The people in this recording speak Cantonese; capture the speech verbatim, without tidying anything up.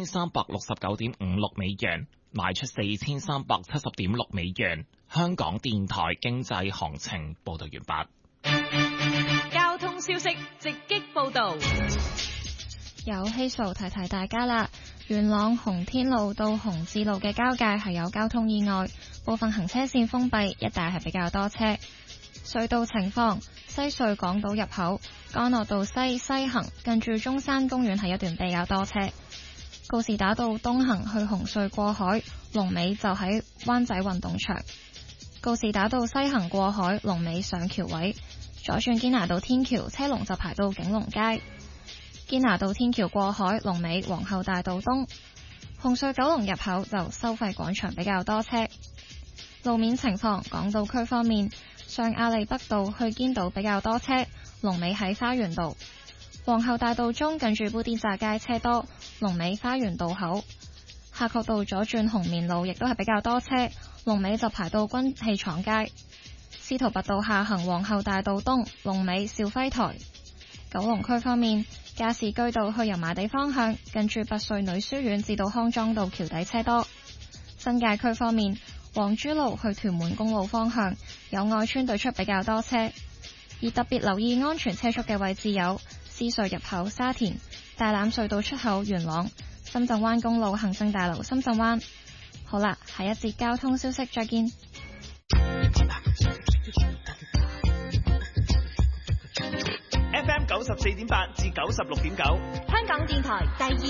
千三百六十九點五六美元，賣出四千三百七十點六美元。香港電台經濟行情報道完畢。 交通消息直擊報道。 有希數提提大家啦，元朗洪天路到洪志路嘅交界係有交通意外，部分行車線封閉，一帶係比較多車。隧道情況，西隧港島入口干諾道西西行近住中山公園係一段比較多車。告士打道東行去紅隧過海，龍尾就喺灣仔運動場。告士打道西行過海，龍尾上橋位。左轉堅拿道天橋，車龍就排到景隆街。堅拿道天橋過海，龍尾皇后大道東。紅隧九龍入口就收費廣場比較多車。路面情況，港島區方面，上亞厘北道去堅道比較多車，龍尾喺花園道。皇后大道中近住砵甸乍街車多，龍尾花園道口。夏慤道左轉紅棉路亦都係比較多車，龍尾就排到軍器廠街。司徒拔道下行皇后大道東，龍尾兆輝台。九龍區方面，加士居道去油麻地方向近住拔萃女書院至到康莊道橋底車多。新界區方面，黃珠路去屯門公路方向有愛村對出比較多車，而特別留意安全車速嘅位置有獅隧入口沙田、大欖隧道出口元朗、深圳灣公路恒生大樓深圳灣。好啦，下一節交通消息再見。 F M 九十四點八至九十六點九， 香港電台第二